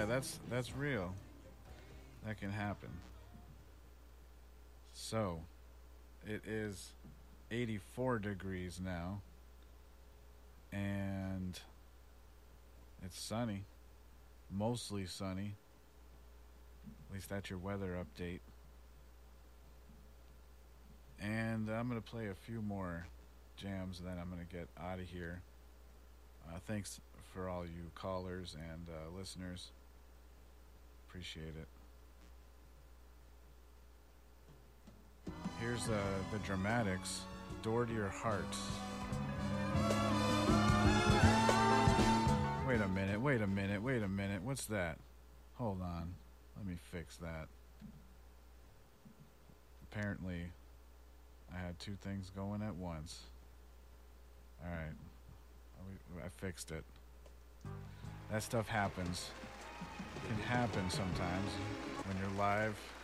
that's real. That can happen. So, it is 84 degrees now, and it's sunny, mostly sunny. At least that's your weather update. And I'm going to play a few more jams, and then I'm going to get out of here. Thanks for all you callers and listeners. Appreciate it. Here's the Dramatics, Door to Your Heart. Wait a minute. What's that? Hold on. Let me fix that. Apparently, I had two things going at once. Alright. I fixed it. That stuff happens. It can happen sometimes when you're live